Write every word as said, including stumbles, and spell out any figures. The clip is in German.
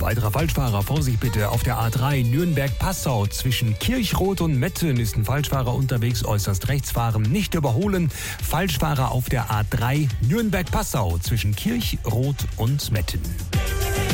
weiterer Falschfahrer, Vorsicht bitte, auf der A drei Nürnberg-Passau zwischen Kirchroth und Metten ist ein Falschfahrer unterwegs, äußerst rechts fahren, nicht überholen. Falschfahrer auf der A drei Nürnberg-Passau zwischen Kirchroth und Metten.